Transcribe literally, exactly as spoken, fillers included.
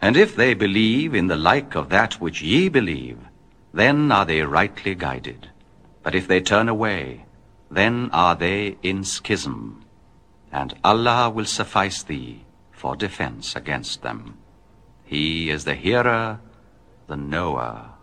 And if they believe in the like of that which ye believe, then are they rightly guided. But if they turn away, then are they in schism, and Allah will suffice thee for defense against them. He is the hearer, the knower.